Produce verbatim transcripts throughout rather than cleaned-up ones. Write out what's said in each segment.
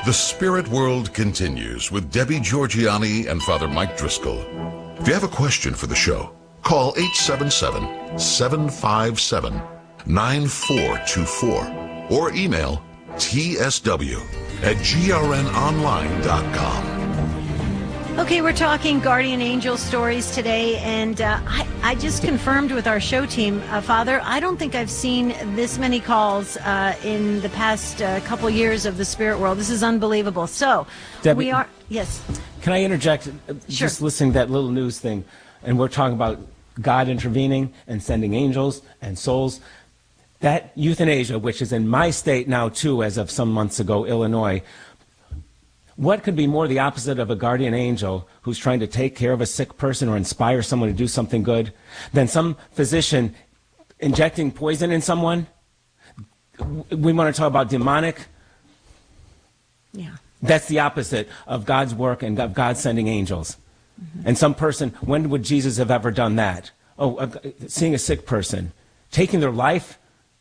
The Spirit World continues with Debbie Georgianni and Father Mike Driscoll. If you have a question for the show, call eight seven seven, seven five seven, nine four two four or email t s w at g r n online dot com. Okay, we're talking guardian angel stories today, and uh, I, I just confirmed with our show team, uh, Father, I don't think I've seen this many calls uh, in the past uh, couple years of the spirit world. This is unbelievable. So, Debbie, we are, yes. Can I interject? Sure. Just listening to that little news thing, and we're talking about God intervening and sending angels and souls. That euthanasia, which is in my state now too, as of some months ago, Illinois, what could be more the opposite of a guardian angel who's trying to take care of a sick person or inspire someone to do something good than some physician injecting poison in someone? We want to talk about demonic. Yeah. That's the opposite of God's work and of God sending angels. Mm-hmm. And some person, when would Jesus have ever done that? Oh, uh, seeing a sick person, taking their life?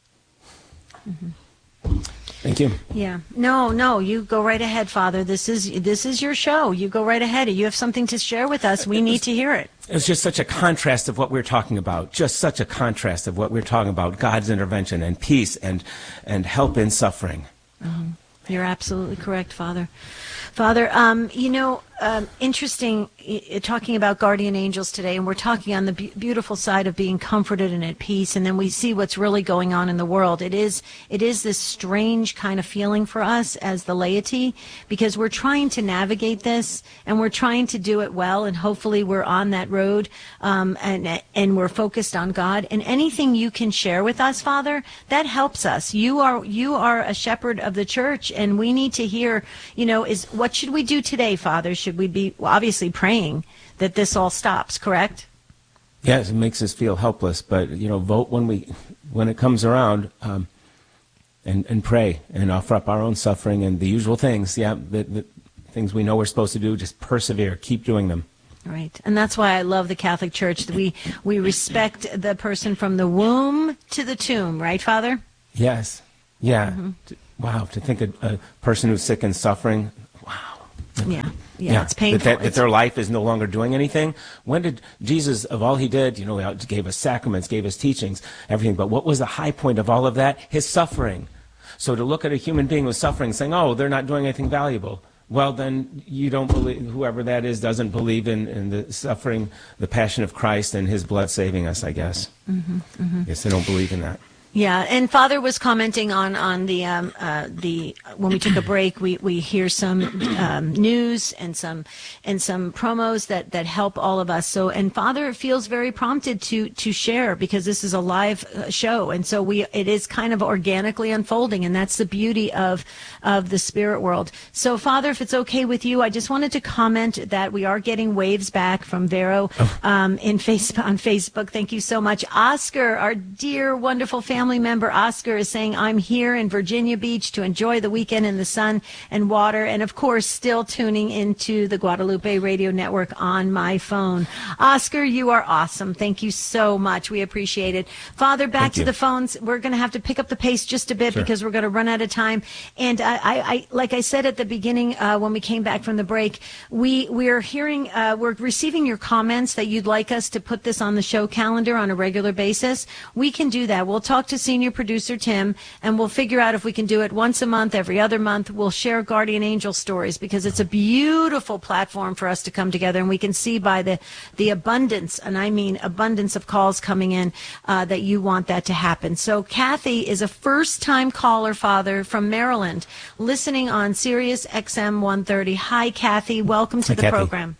Mm-hmm. Thank you. Yeah. No, no, you go right ahead, Father. This is this is your show. You go right ahead. You have something to share with us. We need to hear it. It was just such a contrast of what we we're talking about. Just such a contrast of what we we're talking about. God's intervention and peace and, and help in suffering. Mm-hmm. You're absolutely correct, Father. Father, um, you know, um, interesting uh, talking about guardian angels today, and we're talking on the be- beautiful side of being comforted and at peace, and then we see what's really going on in the world. It is it is this strange kind of feeling for us as the laity, because we're trying to navigate this, and we're trying to do it well, and hopefully we're on that road, um, and and we're focused on God. And anything you can share with us, Father, that helps us. You are you are a shepherd of the church, and we need to hear, you know, is what should we do today, Father? Should we be well, obviously praying that this all stops, correct? Yes, it makes us feel helpless, but, you know, vote when we, when it comes around, um, and, and pray and offer up our own suffering and the usual things, yeah, the, the things we know we're supposed to do, just persevere, keep doing them. Right, and that's why I love the Catholic Church. We, we respect the person from the womb to the tomb, right, Father? Yes, yeah. Mm-hmm. Wow, to think a, a person who's sick and suffering, wow. Yeah, yeah, yeah, it's painful. That, that, that it's... their life is no longer doing anything. When did Jesus, of all he did, you know, he gave us sacraments, gave us teachings, everything, but what was the high point of all of that? His suffering. So to look at a human being with suffering saying, oh, they're not doing anything valuable, well, then you don't believe, whoever that is doesn't believe in, in the suffering, the passion of Christ and his blood saving us, I guess. Mm-hmm, mm-hmm. Yes, they don't believe in that. Yeah, and Father was commenting on on the um, uh, the when we took a break, we, we hear some um, news and some and some promos that, that help all of us. So, and Father feels very prompted to to share, because this is a live uh, show, and so we it is kind of organically unfolding, and that's the beauty of of the spirit world. So, Father, if it's okay with you, I just wanted to comment that we are getting waves back from Vero um, in face on Facebook. Thank you so much, Oscar, our dear wonderful family. Family member Oscar is saying, I'm here in Virginia Beach to enjoy the weekend in the sun and water, and of course still tuning into the Guadalupe Radio Network on my phone. Oscar, you are awesome. Thank you so much. We appreciate it. Father, back Thank to you. the phones. We're going to have to pick up the pace just a bit, Sure. because we're going to run out of time. And I, I, I like I said at the beginning uh, when we came back from the break, we we're hearing, uh, we're receiving your comments that you'd like us to put this on the show calendar on a regular basis. We can do that. We'll talk to senior producer Tim, and we'll figure out if we can do it once a month, every other month. We'll share guardian angel stories, because it's a beautiful platform for us to come together, and we can see by the the abundance, and I mean abundance of calls coming in, uh, that you want that to happen. So Kathy is a first-time caller, Father, from Maryland, listening on Sirius X M one thirty. Hi, Kathy. Welcome to Hi, the Kathy. program.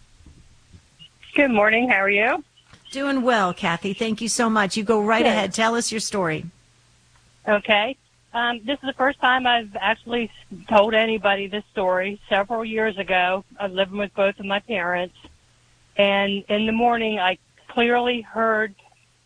Good morning. How are you? Doing well, Kathy. Thank you so much. You go right Good. ahead. Tell us your story. Okay. Um, this is the first time I've actually told anybody this story. Several years ago, I was living with both of my parents, and in the morning I clearly heard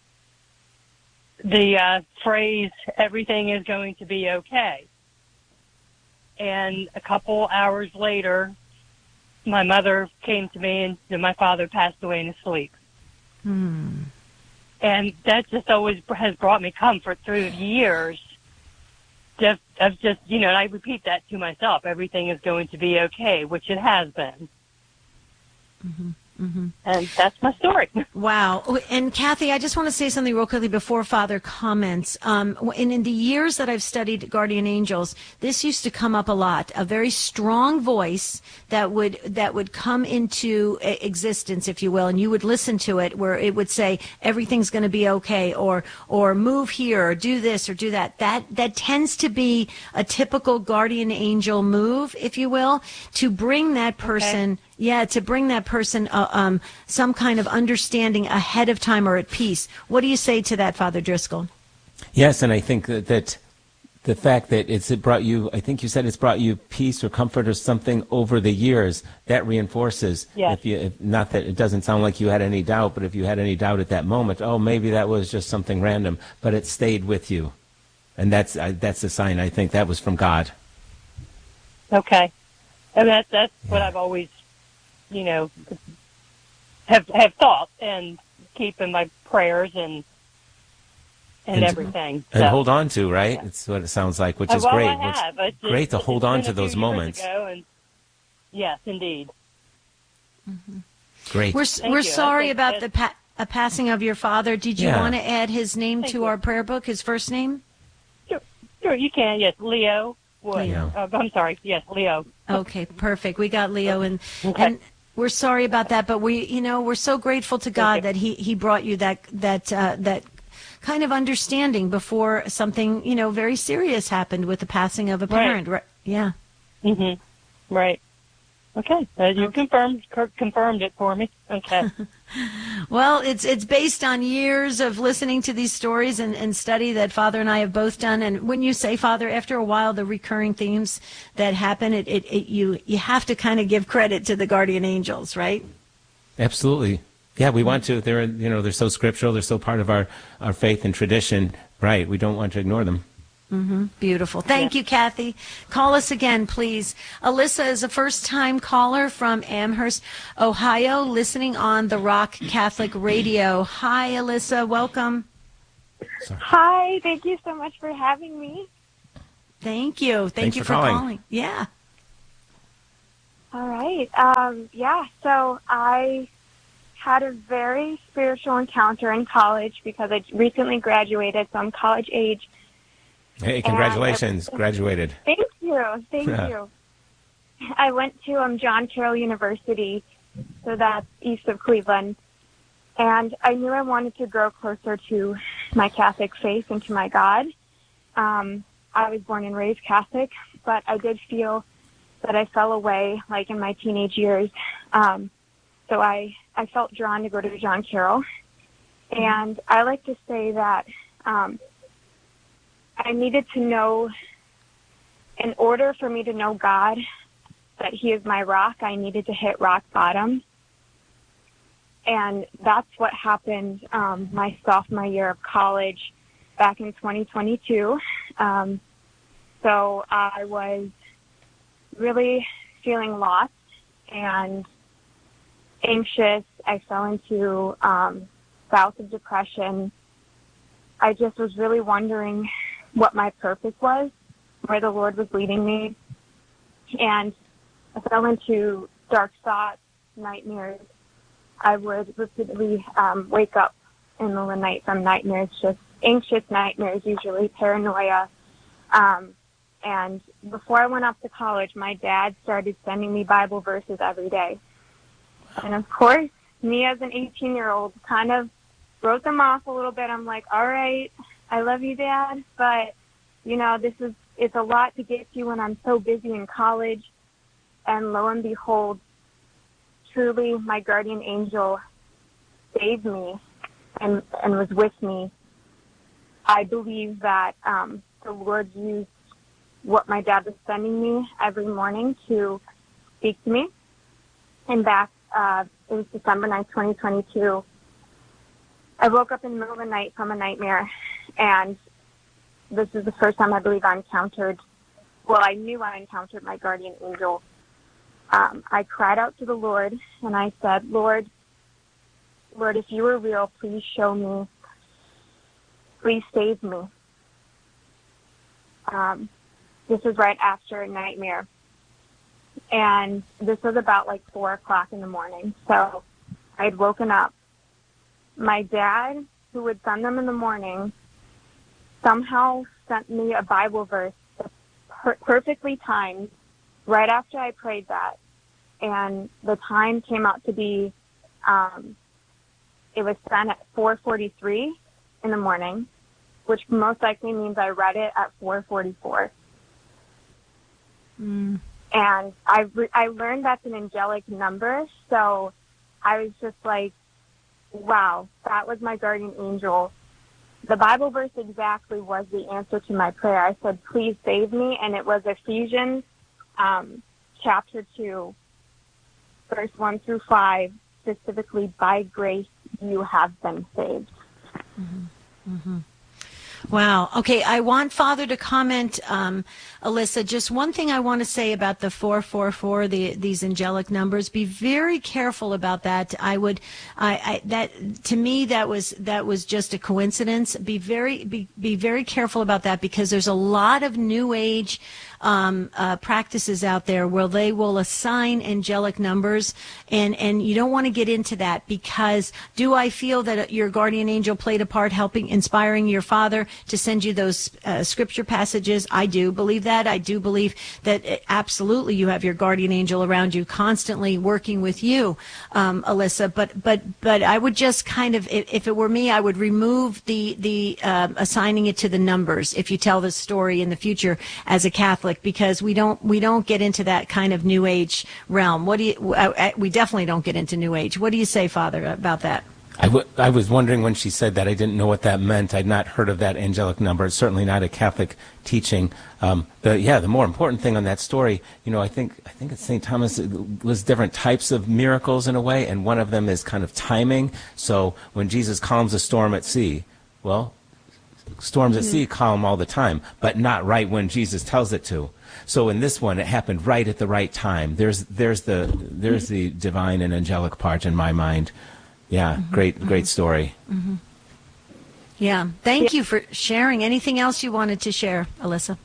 the uh, phrase, everything is going to be okay. And a couple hours later, my mother came to me, and my father passed away in his sleep. Hmm. And that just always has brought me comfort through the years. Just I've just, you know, and I repeat that to myself. Everything is going to be okay, which it has been. Mm-hmm. Mm-hmm. And that's my story. Wow. And Kathy, I just want to say something real quickly before Father comments. Um, and in the years that I've studied guardian angels, this used to come up a lot. A very strong voice that would that would come into existence, if you will, and you would listen to it, where it would say everything's going to be okay, or or move here, or do this, or do that. That that tends to be a typical guardian angel move, if you will, to bring that person. Okay. Yeah, to bring that person uh, um, some kind of understanding ahead of time or at peace. What do you say to that, Father Driscoll? Yes, and I think that, that the fact that it's it brought you, I think you said it's brought you peace or comfort or something over the years, that reinforces. Yes. If you, if, not that it doesn't sound like you had any doubt, but if you had any doubt at that moment, oh, maybe that was just something random, but it stayed with you. And that's uh, that's a sign, I think, that was from God. Okay. And that, that's yeah. what I've always, you know, have have thought and keep in my prayers and and, and everything. And so, hold on to, right? Yeah. It's what it sounds like, which uh, is well, great. I have. It's it's, great to it's, hold it's on been to a few those years moments. Ago and, yes, indeed. Mm-hmm. Great. We're Thank we're you. sorry about the pa- a passing of your father. Did you Yeah. want to add his name Thank to you. our prayer book? His first name? Sure, sure, you can. Yes, Leo Wood. Leo. Uh, I'm sorry. Yes, Leo. Okay, perfect. We got Leo, and Okay. and we're sorry about that, but we, you know, we're so grateful to God that he he brought you that that uh, that kind of understanding before something, you know, very serious happened with the passing of a parent. Right. Yeah. Mhm. Right. Okay. Uh, you Okay. confirmed c- confirmed it for me. Okay. Well, it's it's based on years of listening to these stories and, and study that Father and I have both done. And when you say, Father, after a while, the recurring themes that happen, it, it, it you you have to kind of give credit to the guardian angels, right? Absolutely. Yeah, we want to. They're, you know, they're so scriptural. They're so part of our, our faith and tradition. Right. We don't want to ignore them. Mm-hmm. Beautiful. Thank Yeah. you, Kathy. Call us again, please. Alyssa is a first-time caller from Amherst, Ohio, listening on the Rock Catholic Radio. Hi, Alyssa. Welcome. Sorry. Hi. Thank you so much for having me. Thank you. Thank Thanks you for for calling. calling. Yeah. All right. Um, yeah, so I had a very spiritual encounter in college because I recently graduated, so I'm college age. Hey, congratulations. Graduated. Thank you. Thank you. I went to um, John Carroll University, so that's east of Cleveland, and I knew I wanted to grow closer to my Catholic faith and to my God. Um, I was born and raised Catholic, but I did feel that I fell away, like in my teenage years. Um, so I, I felt drawn to go to John Carroll. And I like to say that um, I needed to know, in order for me to know God, that he is my rock, I needed to hit rock bottom. And that's what happened um, my sophomore year of college back in twenty twenty-two. Um, so I was really feeling lost and anxious. I fell into um, bouts of depression. I just was really wondering what my purpose was, where the Lord was leading me. And I fell into dark thoughts, nightmares. I would repeatedly um, wake up in the middle of the night from nightmares, just anxious nightmares, usually paranoia. Um, and before I went off to college, my dad started sending me Bible verses every day. And of course, me as an eighteen-year-old kind of wrote them off a little bit. I'm like, all right, I love you, Dad, but, you know, this is, it's a lot to get to when I'm so busy in college. And lo and behold, truly my guardian angel saved me and, and was with me. I believe that um, the Lord used what my dad was sending me every morning to speak to me. And back, uh, it was December ninth, twenty twenty-two, I woke up in the middle of the night from a nightmare, and this is the first time I believe I encountered, well, I knew I encountered my guardian angel. Um, I cried out to the Lord, and I said, Lord, Lord, if you are real, please show me. Please save me. Um, this was right after a nightmare. And this was about like four o'clock in the morning. So I'd woken up. My dad, who would send them in the morning, somehow sent me a Bible verse per- perfectly timed right after I prayed that. And the time came out to be, um, it was sent at four forty-three in the morning, which most likely means I read it at four forty-four. Mm. And I, re- I learned that's an angelic number, so I was just like, wow, that was my guardian angel. The Bible verse exactly was the answer to my prayer. I said, please save me, and it was Ephesians um, chapter two, verse one through five, specifically, by grace you have been saved. Mm-hmm. Mm-hmm. Wow. Okay, I want Father to comment, um, Alyssa. Just one thing I want to say about the four four four, the these angelic numbers. Be very careful about that. I would, I, I that to me that was that was just a coincidence. Be very be be very careful about that, because there's a lot of New Age um, uh, practices out there where they will assign angelic numbers, and and you don't want to get into that, because do I feel that your guardian angel played a part helping, inspiring your father to send you those uh, scripture passages? I do believe that. I do believe that uh, absolutely you have your guardian angel around you, constantly working with you, um, Alyssa. But but but I would just kind of, if, if it were me, I would remove the the uh, assigning it to the numbers if you tell this story in the future as a Catholic, because we don't we don't get into that kind of New Age realm. What do you? I, I, we definitely don't get into New Age. What do you say, Father, about that? I, w- I was wondering when she said that. I didn't know what that meant. I'd not heard of that angelic number. It's certainly not a Catholic teaching. Um, the, yeah, the more important thing on that story, you know, I think I think it's Saint Thomas, it was different types of miracles in a way, and one of them is kind of timing. So when Jesus calms a storm at sea, well, storms at sea calm all the time, but not right when Jesus tells it to. So in this one, it happened right at the right time. There's there's the there's the divine and angelic part in my mind. Yeah, mm-hmm. great, great story. Mm-hmm. Yeah, thank you for sharing. Anything else you wanted to share, Alyssa?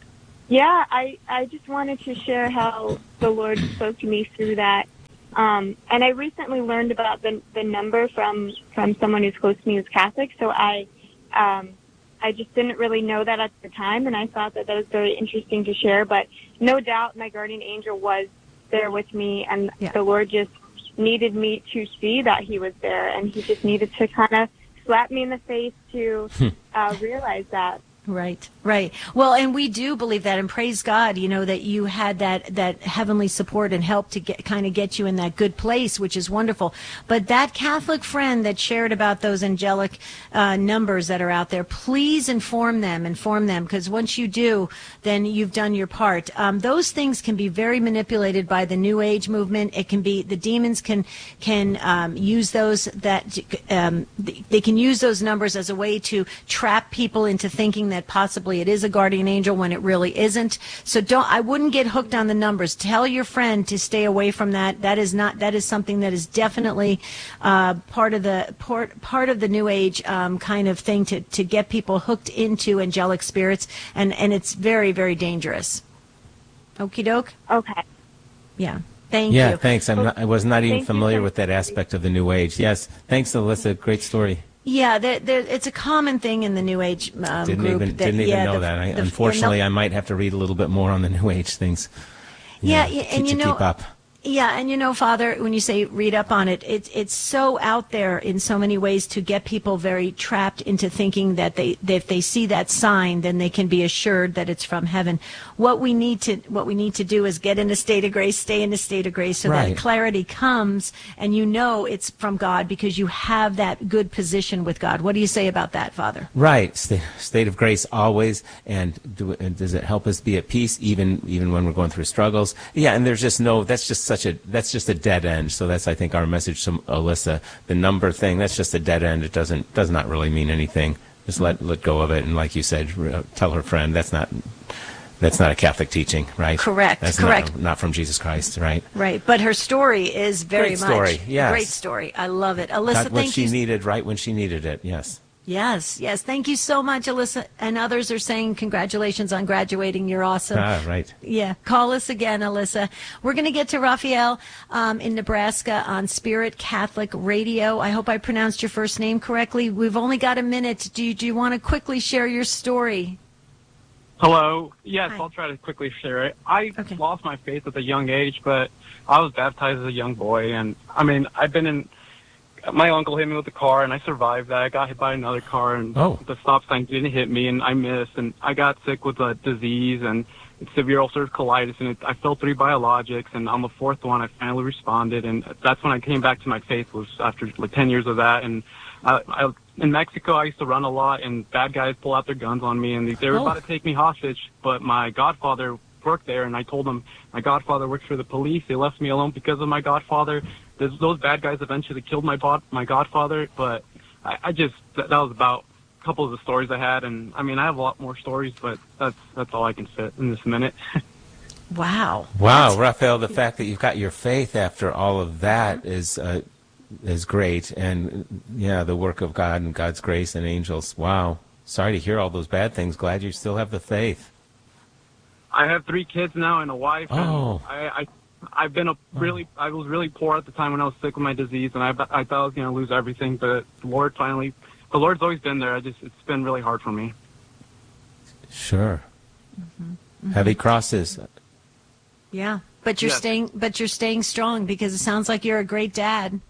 Yeah, I, I just wanted to share how the Lord spoke to me through that. Um, and I recently learned about the the number from, from someone who's close to me who's Catholic, so I um, I just didn't really know that at the time, and I thought that that was very interesting to share. But no doubt my guardian angel was there with me, and yeah. the Lord just needed me to see that he was there, and he just needed to kind of slap me in the face to uh, realize that. Right, right. Well, and we do believe that, and praise God, you know, that you had that, that heavenly support and help to get kind of get you in that good place, which is wonderful. But that Catholic friend that shared about those angelic uh, numbers that are out there, please inform them, inform them, because once you do, then you've done your part. Um, those things can be very manipulated by the New Age movement. It can be, the demons can can um, use those, that um, they can use those numbers as a way to trap people into thinking that that possibly it is a guardian angel when it really isn't. So don't, I wouldn't get hooked on the numbers. Tell your friend to stay away from that. That is not, that is something that is definitely uh, part of the part, part of the New Age um, kind of thing to, to get people hooked into angelic spirits, and, and it's very, very dangerous. Okie doke? Okay. Yeah. Thank yeah, you. thanks. I'm not, I was not even Thank familiar you. with that aspect of the New Age. Yes. Thanks, Alyssa. Great story. Yeah, there, there, it's a common thing in the New Age um, didn't group. Even, that, didn't even yeah, know the, that. I, the, unfortunately, yeah, no, I might have to read a little bit more on the New Age things. Yeah, know, yeah to, and you to know, keep up. Yeah, and you know, Father, when you say read up on it, it's it's so out there in so many ways to get people very trapped into thinking that they that if they see that sign, then they can be assured that it's from heaven. What we need to what we need to do is get in a state of grace, stay in a state of grace, so Right. that clarity comes, and you know it's from God because you have that good position with God. What do you say about that, Father? Right, state, state of grace always, and, do, and does it help us be at peace even even when we're going through struggles? Yeah, and there's just no, that's just such a, that's just a dead end. So that's, I think, our message to Alyssa. The number thing, that's just a dead end. It doesn't, does not really mean anything. Just let let go of it, and like you said, tell her friend that's not. That's not a Catholic teaching, right? Correct, That's correct. Not, not from Jesus Christ, right? Right, but her story is very Great much story, yes. great story. I love it, Alyssa. Got what thank she you. needed right when she needed it. Yes. Yes, yes. Thank you so much, Alyssa. And others are saying congratulations on graduating. You're awesome. Ah, right. Yeah. Call us again, Alyssa. We're going to get to Raphael um, in Nebraska on Spirit Catholic Radio. I hope I pronounced your first name correctly. We've only got a minute. Do you, do you want to quickly share your story? Hello. Yes, Hi. I'll try to quickly share it. I Okay. lost my faith at a young age, but I was baptized as a young boy. And, I mean, I've been in... My uncle hit me with a car, and I survived that. I got hit by another car, and Oh. the stop sign didn't hit me, and I missed. And I got sick with a disease and severe ulcerative colitis, and it, I failed three biologics. And on the fourth one, I finally responded, and that's when I came back to my faith. Was after like ten years of that. And I, I, in Mexico, I used to run a lot, and bad guys pull out their guns on me, and they, they were Oh. about to take me hostage. But my godfather worked there, and I told them my godfather works for the police. They left me alone because of my godfather. Those, those bad guys eventually killed my bod- my godfather, but I, I just that, that was about a couple of the stories I had, and I mean I have a lot more stories, but that's that's all I can fit in this minute. Wow. Wow, Raphael, the fact that you've got your faith after all of that is uh, is great, and yeah, the work of God and God's grace and angels. Wow. Sorry to hear all those bad things. Glad you still have the faith. I have three kids now and a wife. And Oh. I, I I've been a really I was really poor at the time when I was sick with my disease, and I I thought I was gonna lose everything, but the Lord finally the Lord's always been there. I just it's been really hard for me. Sure. Mm-hmm. Heavy crosses. Yeah. But you're Yes. staying but you're staying strong because it sounds like you're a great dad.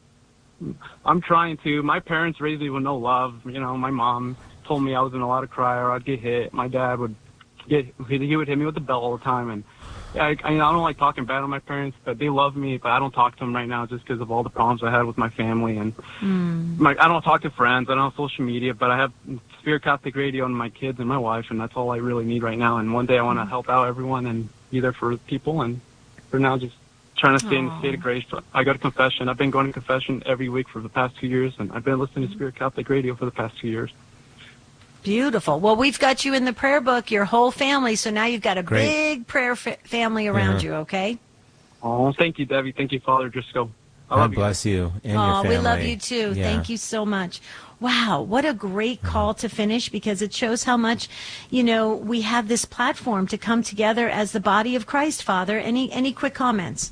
I'm trying to. My parents raised me with no love. You know, my mom told me I wasn't allowed to cry or I'd get hit. My dad would get he he would hit me with the belt all the time, and I, I, I don't like talking bad on my parents, but they love me. But I don't talk to them right now just because of all the problems I had with my family, and Mm. my I don't talk to friends. I don't have social media, but I have Spirit Catholic Radio and my kids and my wife, and that's all I really need right now. And one day I want to help out everyone and be there for people. And for now, just trying to stay in the state of grace. I go to confession. I've been going to confession every week for the past two years, and I've been listening to Spirit Catholic Radio for the past two years. Beautiful. Well, we've got you in the prayer book, your whole family, so now you've got a Great. big prayer fa- family around Yeah. you, okay? Oh, thank you, Debbie. Thank you, Father Driscoll. I God love you. bless you and Oh, your family. we love you too. Yeah. Thank you so much. Wow, what a great call to finish, because it shows how much, you know, we have this platform to come together as the body of Christ, Father. Any any quick comments?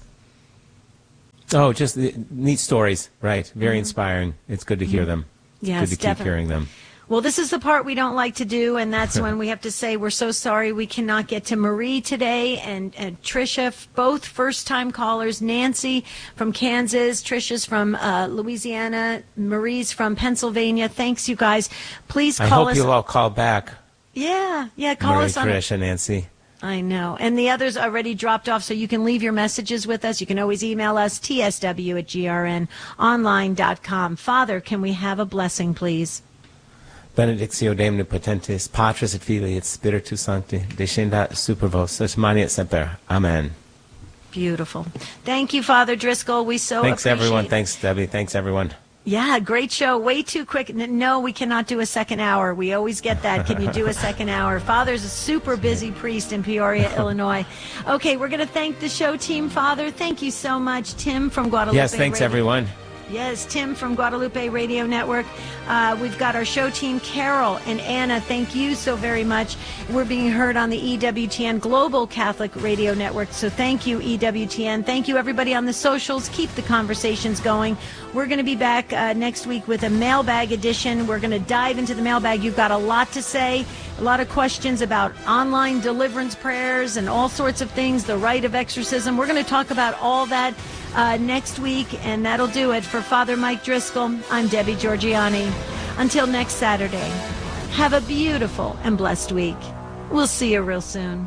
Oh, just the neat stories, right? Very inspiring. It's good to hear them. It's Yes, good to keep definitely. hearing them. Well, this is the part we don't like to do, and that's when we have to say we're so sorry we cannot get to Marie today and, and Tricia, f- both first-time callers. Nancy from Kansas, Tricia's from uh, Louisiana, Marie's from Pennsylvania. Thanks, you guys. Please I call hope us. you'll all call back. Yeah, yeah, call Marie, us on. Trish, and Nancy. I know. And the others already dropped off, so you can leave your messages with us. You can always email us, t s w at g r n online dot com. Father, can we have a blessing, please? Benedictio Deum Potentis, Patris et Filii et Spiritus Sancti, descendat super vos, et manet semper. Amen. Beautiful. Thank you, Father Driscoll. We so Thanks, appreciate everyone. Thanks, Debbie. Thanks, everyone. Yeah, great show. Way too quick. N- No, we cannot do a second hour. We always get that. Can you do a second hour? Father's a super busy priest in Peoria, Illinois. Okay, we're going to thank the show team, Father. Thank you so much. Tim from Guadalupe. Yes, thanks, Radio- everyone. Yes, Tim from Guadalupe Radio Network. Uh, we've got our show team, Carol and Anna. Thank you so very much. We're being heard on the E W T N Global Catholic Radio Network. So thank you, E W T N. Thank you, everybody on the socials. Keep the conversations going. We're going to be back uh, next week with a mailbag edition. We're going to dive into the mailbag. You've got a lot to say, a lot of questions about online deliverance prayers and all sorts of things, the rite of exorcism. We're going to talk about all that Uh, next week, and that'll do it for Father Mike Driscoll. I'm Debbie Georgiani. Until next Saturday, have a beautiful and blessed week. We'll see you real soon.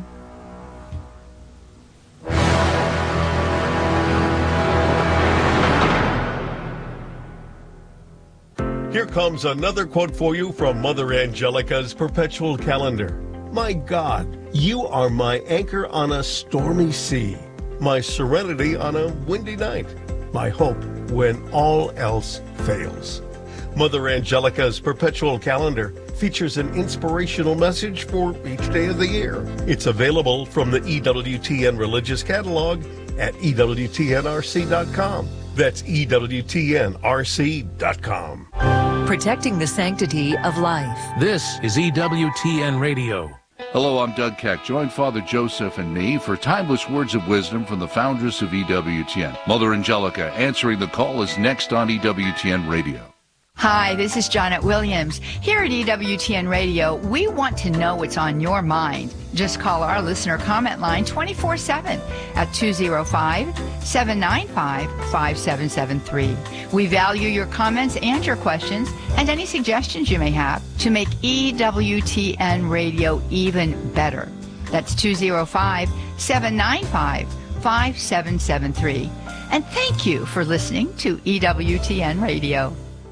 Here comes another quote for you from Mother Angelica's Perpetual Calendar. My God, you are my anchor on a stormy sea, my serenity on a windy night, my hope when all else fails. Mother Angelica's Perpetual Calendar features an inspirational message for each day of the year. It's available from the E W T N Religious Catalog at E W T N R C dot com. That's E W T N R C dot com. protecting the sanctity of life. This is E W T N Radio. Hello, I'm Doug Keck. Join Father Joseph and me for timeless words of wisdom from the foundress of E W T N. Mother Angelica answering the call is next on E W T N Radio. Hi, this is Janet Williams. Here at E W T N Radio, we want to know what's on your mind. Just call our listener comment line twenty-four seven at two oh five, seven nine five, five seven seven three. We value your comments and your questions and any suggestions you may have to make E W T N Radio even better. That's two oh five, seven nine five, five seven seven three. And thank you for listening to E W T N Radio.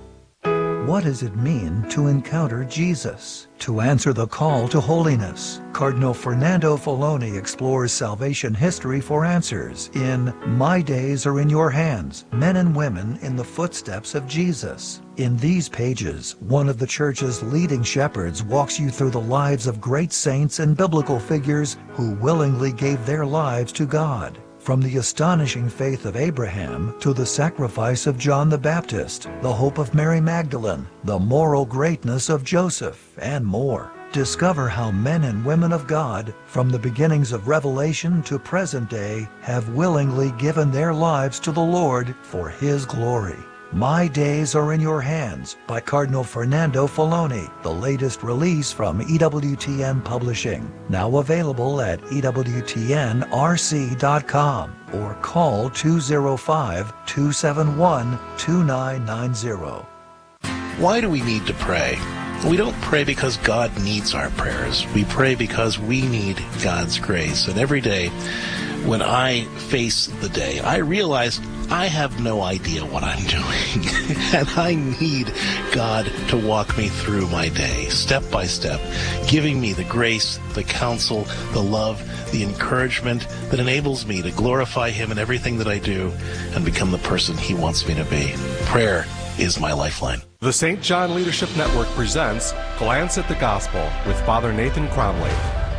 What does it mean to encounter Jesus? To answer the call to holiness, Cardinal Fernando Filoni explores salvation history for answers in My Days Are in Your Hands, Men and Women in the Footsteps of Jesus. In these pages, one of the Church's leading shepherds walks you through the lives of great saints and biblical figures who willingly gave their lives to God. From the astonishing faith of Abraham to the sacrifice of John the Baptist, the hope of Mary Magdalene, the moral greatness of Joseph, and more. Discover how men and women of God, from the beginnings of Revelation to present day, have willingly given their lives to the Lord for His glory. My Days Are in Your Hands by Cardinal Fernando Filoni, the latest release from E W T N Publishing. Now available at E W T N R C dot com or call two oh five, two seven one, two nine nine zero. Why do we need to pray? We don't pray because God needs our prayers. We pray because we need God's grace. And every day when I face the day, I realize I have no idea what I'm doing, and I need God to walk me through my day, step by step, giving me the grace, the counsel, the love, the encouragement that enables me to glorify Him in everything that I do and become the person He wants me to be. Prayer is my lifeline. The Saint John Leadership Network presents Glance at the Gospel with Father Nathan Cromley.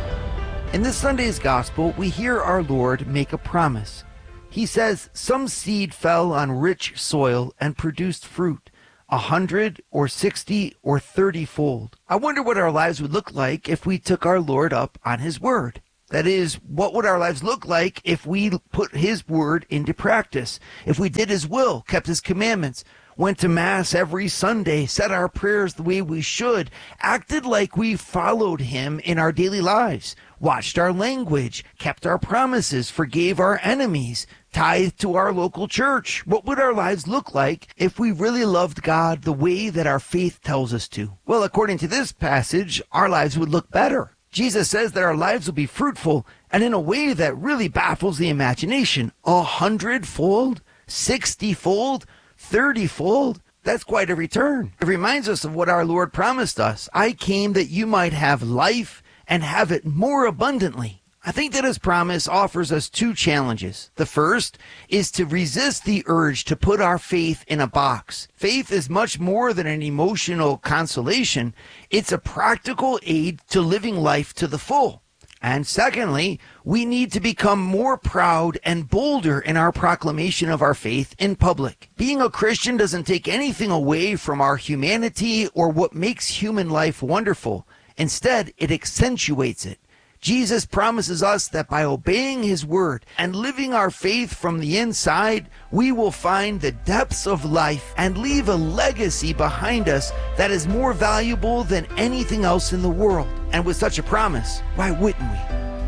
In this Sunday's Gospel, we hear our Lord make a promise. He says, some seed fell on rich soil and produced fruit, a hundred or sixty or thirty-fold. I wonder what our lives would look like if we took our Lord up on His word. That is, what would our lives look like if we put His word into practice, if we did His will, kept His commandments, went to Mass every Sunday, said our prayers the way we should, acted like we followed Him in our daily lives, watched our language, kept our promises, forgave our enemies, tithed to our local church. What would our lives look like if we really loved God the way that our faith tells us to? Well, according to this passage, our lives would look better. Jesus says that our lives will be fruitful, and in a way that really baffles the imagination. A hundredfold, sixty-fold, thirty-fold. That's quite a return. It reminds us of what our Lord promised us. I came that you might have life and have it more abundantly. I think that His promise offers us two challenges. The first is to resist the urge to put our faith in a box. Faith is much more than an emotional consolation. It's a practical aid to living life to the full. And secondly, we need to become more proud and bolder in our proclamation of our faith in public. Being a Christian doesn't take anything away from our humanity or what makes human life wonderful. Instead, it accentuates it. Jesus promises us that by obeying His word and living our faith from the inside, we will find the depths of life and leave a legacy behind us that is more valuable than anything else in the world. And with such a promise, why wouldn't we?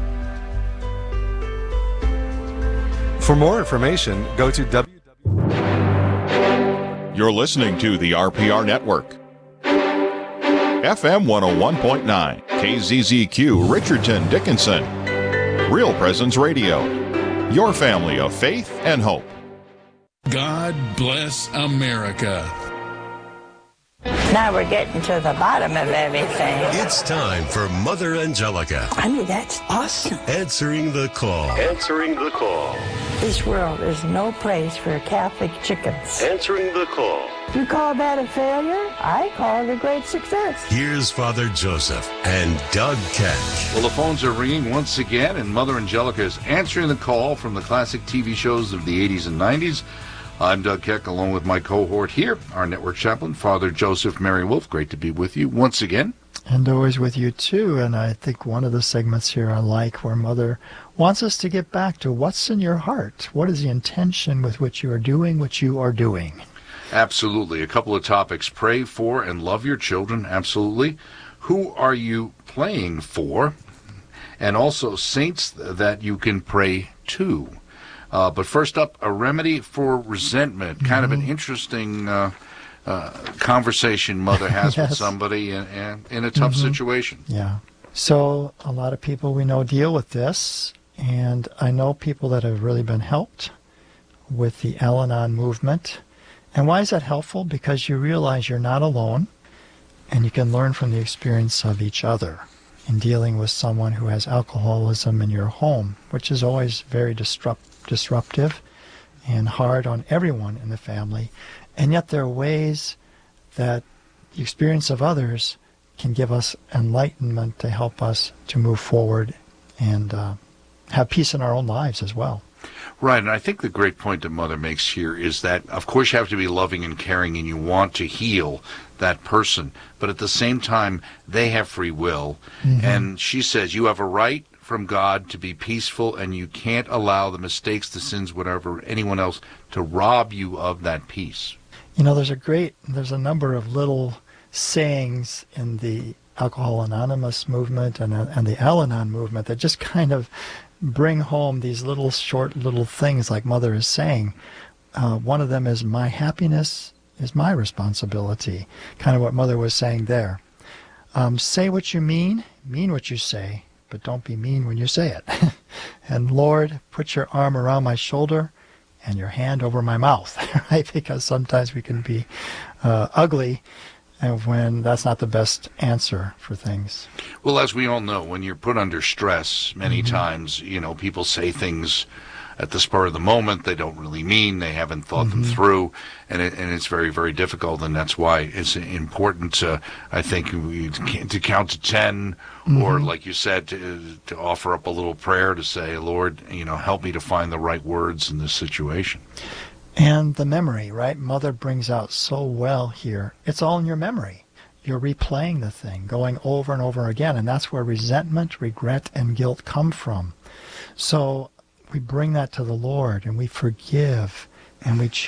For more information, go to w w w. You're listening to the R P R Network. F M one oh one point nine, K Z Z Q, Richardson, Dickinson. Real Presence Radio. Your family of faith and hope. God bless America. Now we're getting to the bottom of everything. It's time for Mother Angelica. I mean, that's awesome. Answering the call. Answering the call. This world is no place for Catholic chickens. Answering the call. You call that a failure? I call it a great success. Here's Father Joseph and Doug Keck. Well, the phones are ringing once again, and Mother Angelica is answering the call from the classic T V shows of the eighties and nineties. I'm Doug Keck, along with my cohort here, our network chaplain, Father Joseph Mary Wolf. Great to be with you once again. And always with you, too. And I think one of the segments here I like where Mother wants us to get back to what's in your heart. What is the intention with which you are doing what you are doing? Absolutely. A couple of topics. Pray for and love your children. Absolutely. Who are you praying for? And also saints that you can pray to. Uh, but first up, a remedy for resentment. Kind mm-hmm. of an interesting uh, uh, conversation Mother has yes. with somebody in, in, in a tough mm-hmm. situation. Yeah. So a lot of people we know deal with this, and I know people that have really been helped with the Al-Anon movement. And why is that helpful? Because you realize you're not alone, and you can learn from the experience of each other in dealing with someone who has alcoholism in your home, which is always very disrupt, disruptive and hard on everyone in the family. And yet there are ways that the experience of others can give us enlightenment to help us to move forward and uh, have peace in our own lives as well. Right, and I think the great point that Mother makes here is that, of course, you have to be loving and caring, and you want to heal that person, but at the same time, they have free will, mm-hmm. and she says you have a right from God to be peaceful, and you can't allow the mistakes, the sins, whatever, anyone else, to rob you of that peace. You know, there's a great, there's a number of little sayings in the Alcohol Anonymous movement and, and the Al-Anon movement that just kind of bring home these little short little things like Mother is saying. Uh, one of them is, my happiness is my responsibility. Kind of what Mother was saying there. Um, say what you mean, mean what you say, but don't be mean when you say it. And Lord, put your arm around my shoulder and your hand over my mouth, right? Because sometimes we can be uh, ugly, and when that's not the best answer for things. Well, as we all know, when you're put under stress, many mm-hmm. times, you know, people say things at the spur of the moment they don't really mean, they haven't thought mm-hmm. them through, and it, and it's very, very difficult, and that's why it's important to, I think, to count to ten, mm-hmm. or like you said, to, to offer up a little prayer to say, Lord, you know, help me to find the right words in this situation. And the memory, right? Mother brings out so well here. It's all in your memory. You're replaying the thing, going over and over again, and that's where resentment, regret, and guilt come from. So we bring that to the Lord, and we forgive, and we choose